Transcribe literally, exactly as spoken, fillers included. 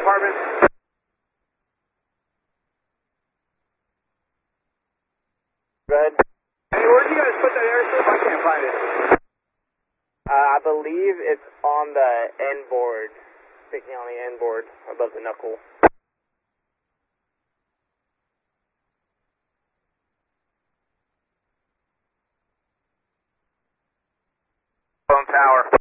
department. Go ahead. Hey, where did you guys put that air strip? I can't find it. Uh, I believe it's on the end board, sticking on the end board above the knuckle. Phone tower.